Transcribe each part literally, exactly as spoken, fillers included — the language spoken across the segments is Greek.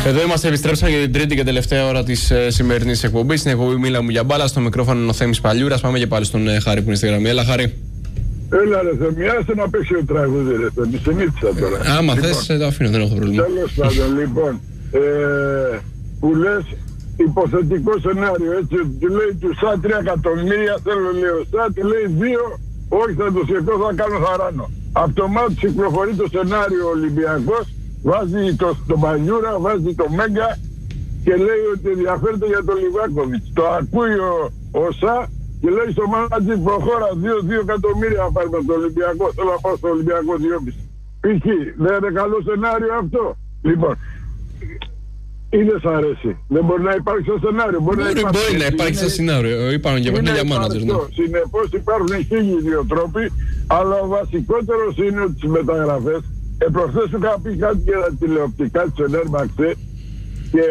Εδώ είμαστε, επιστρέψαμε για την τρίτη και τελευταία ώρα της ε, σημερινής εκπομπής. Στην εκπομπή Μίλα μου για μπάλα. Στο μικρόφωνο είναι ο Θέμης Παλιούρας. Πάμε και πάλι στον ε, Χάρη που είναι στη γραμμή. Έλα, Χάρη. Έλα, ρε Θέμη, άσε να παίξει ο τραγούδι, ρε Θέμη. Συνήθισα τώρα. Ε, άμα λοιπόν, θες, το αφήνω, δεν έχω πρόβλημα. Τέλος πάντων, λοιπόν, ε, που λες υποθετικό σενάριο, έτσι, του λέει του ΣΑ τρία εκατομμύρια, θέλω λέει ο ΣΑ, του λέει δύο, όχι θα το σηκώ, θα κάνω θαράνο. Αυτομάτως κυκλοφορεί το σενάριο ο Ολυμπιακός, βάζει το, το Παλιούρα, βάζει το Μέγκα και λέει ότι ενδιαφέρεται για τον Λιβάκοβιτς. Το ακούει ο, ο ΣΑ και λέει στο μάνατζι προχώρα δύο εκατομμύρια να πάρει με το Ολυμπιακό, θέλω να πάω στο Ολυμπιακό δυόμισι. Π.χ. δεν είναι καλό σενάριο αυτό. Λοιπόν, ή δεν σ' αρέσει. Δεν μπορεί να υπάρξει στο σενάριο. Μπορεί, μπορεί να υπάρξει, μπορεί να υπάρξει στο σενάριο. Είπαμε και πριν για μάνατζερ. Ναι. Συνεπώς υπάρχουν χίλιοι δύο τρόποι, αλλά ο βασικότερος είναι ότι τις μεταγραφές. Ε, προχθές σου είχα πει κάτι για τα τηλεοπτικά της Ενέρμαξε και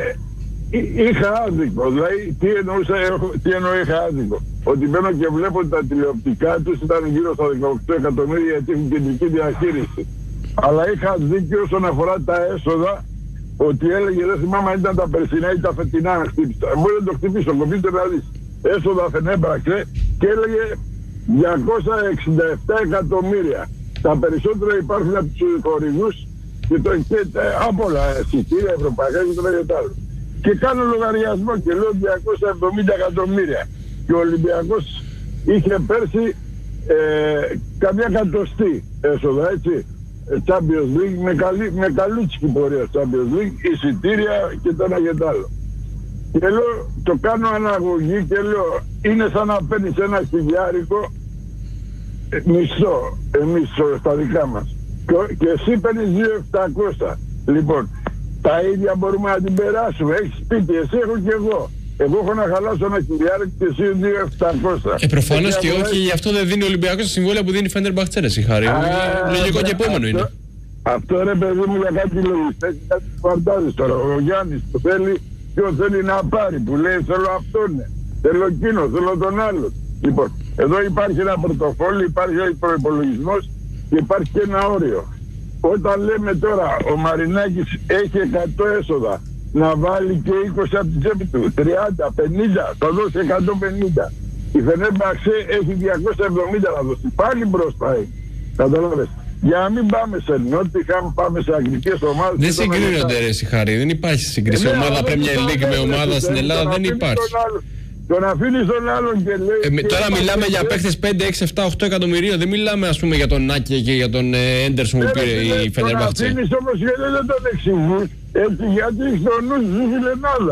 είχα άδικο. Δηλαδή, τι εννοούσα, τι εννοώ είχα άδικο. Ότι μπαίνω και βλέπω ότι τα τηλεοπτικά τους ήταν γύρω στα δεκαοκτώ εκατομμύρια γιατί έχουν κεντρική διαχείριση. Αλλά είχα δίκιο όσον αφορά τα έσοδα, ότι έλεγε, δεν θυμάμαι αν ήταν τα περσινά ή τα φετινά να χτύπησα. Μπορεί να το χτυπήσω, κομπίτε να δεις. Έσοδα Φενέμπραξε και έλεγε διακόσια εξήντα επτά εκατομμύρια. Τα περισσότερα υπάρχουν από τους χορηγούς και, το, και από όλα, εισιτήρια, ευρωπαϊκά και το και τα άλλο. Και κάνω λογαριασμό και λέω διακόσια εβδομήντα εκατομμύρια. Και ο Ολυμπιακός είχε πέρσι ε, καμιά κατοστή έσοδα, έτσι. Champions League με, καλή, με καλούτσικη πορεία Champions League, εισιτήρια και το ένα και το άλλο. Και λέω, το κάνω αναγωγή και λέω, είναι σαν να παίρνεις ένα χιλιάρικο ε, μισθό, εμείς στα δικά μας. Και, και εσύ παίρνεις δύο χιλιάδες επτακόσια. Λοιπόν, τα ίδια μπορούμε να την περάσουμε. Έχεις σπίτι, εσύ έχω και εγώ. Εγώ έχω να χαλάσω ένα χιλιάρικο και εσύ δύο χιλιάδες επτακόσια. Ε, προφανώς και όχι, γι' αυτό δεν δίνει ο Ολυμπιακός τα συμβόλαια που δίνει η Φενέρμπαχτσε, η Χάρη. Λογικό και επόμενο είναι. Αυτό ρε παιδί μου για κάτι λογιστές, κάτι φαντάζεις τώρα. Ο Γιάννης που θέλει, ποιο θέλει να πάρει, που λέει θέλω αυτόν, θέλω εκείνο, θέλω τον άλλο. Λοιπόν, εδώ υπάρχει ένα πορτοφόλι, υπάρχει ένα προϋπολογισμός και υπάρχει και ένα όριο. Όταν λέμε τώρα ο Μαρινάκης έχει εκατό έσοδα, να βάλει και είκοσι από την τσέπη του, τριάντα, πενήντα, θα δώσει εκατόν πενήντα. Η Φενέρμπαχτσε έχει διακόσια εβδομήντα να δώσει. Πάλι μπροστά είναι. Καταλάβες. Για να μην πάμε σε Νότιχαμ, πάμε σε αγγλικές ομάδες. Δεν συγκρίνονται ρε Σιχάρη, δεν υπάρχει σύγκριση. Ε, ομάδα ναι, Premier League με ομάδα στην Ελλάδα δεν υπάρχει. Τον αφήνεις τον άλλον και λέει... Ε, τώρα μιλάμε για παίχτες πέντε, έξι, επτά, οκτώ εκατομμυρίων. Δεν μιλάμε ας πούμε για τον Νάκη και για τον Έντερσον που πήρε η Φενέρμπαχτσε. Τον αφήνεις όμως γιατί δεν τον εξηγούς. Έτσι γιατί στο νου σου